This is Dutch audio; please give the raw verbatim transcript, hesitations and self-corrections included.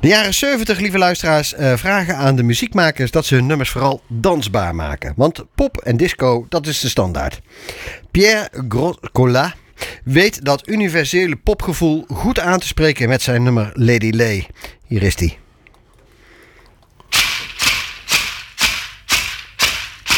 De jaren zeventig, lieve luisteraars, uh, vragen aan de muziekmakers dat ze hun nummers vooral dansbaar maken. Want pop en disco, dat is de standaard. Pierre Groscola weet dat universele popgevoel goed aan te spreken met zijn nummer Lady Lay. Hier is die.